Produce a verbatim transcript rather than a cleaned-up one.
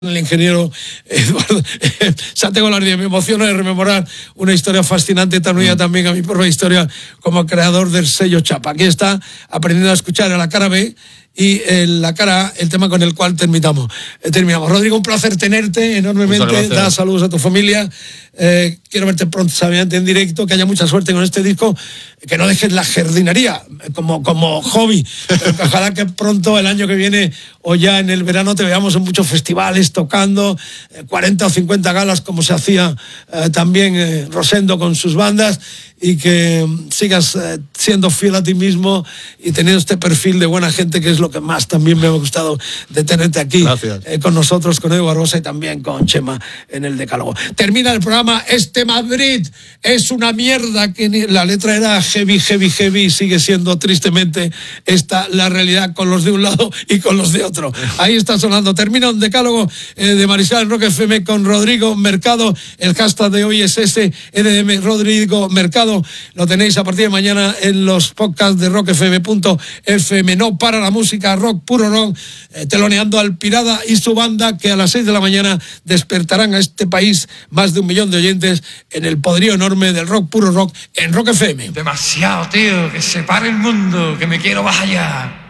El ingeniero Eduardo Santiago Lardia. Me emociona de rememorar una historia fascinante, tan unida también a mi propia historia como creador del sello Chapa. Aquí está, aprendiendo a escuchar a la cara B y en la cara A, el tema con el cual terminamos. Eh, terminamos. Rodrigo, un placer tenerte enormemente. Da saludos a tu familia. Eh, quiero verte pronto, sabiamente, en directo, que haya mucha suerte con este disco, que no dejes la jardinería como, como hobby. Pero que ojalá que pronto, el año que viene o ya en el verano, te veamos en muchos festivales tocando, eh, cuarenta o cincuenta galas como se hacía eh, también eh, Rosendo con sus bandas, y que sigas eh, siendo fiel a ti mismo y teniendo este perfil de buena gente, que es lo que más también me ha gustado de tenerte aquí eh, con nosotros, con Edu Barbosa y también con Chema en el Decálogo. Termina el programa. Este Madrid es una mierda, que ni, la letra era heavy, heavy, heavy, y sigue siendo tristemente esta la realidad, con los de un lado y con los de otro. Ahí está sonando. Termina un Decálogo eh, de Mariscal Rock F M con Rodrigo Mercado. El hashtag de hoy es ese, N D M Rodrigo Mercado. Lo tenéis a partir de mañana en los podcasts de rock f m punto f m. No para la música, rock, puro rock, eh, teloneando al Pirada y su banda, que a las seis de la mañana despertarán a este país más de un millón de oyentes en el poderío enorme del rock, puro rock, en Rock F M. Demasiado, tío, que se pare el mundo, que me quiero bajar ya.